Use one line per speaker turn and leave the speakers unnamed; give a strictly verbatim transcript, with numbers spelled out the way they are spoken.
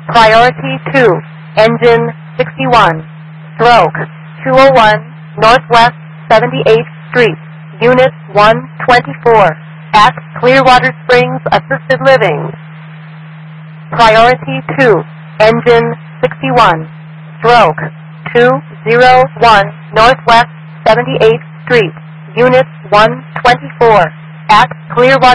Priority two, engine sixty-one, stroke two oh one, Northwest seventy-eighth Street, Unit one twenty-four, at Clearwater Springs Assisted Living. Priority two, engine sixty-one, stroke two oh one, Northwest seventy-eighth Street, Unit one twenty-four, at Clearwater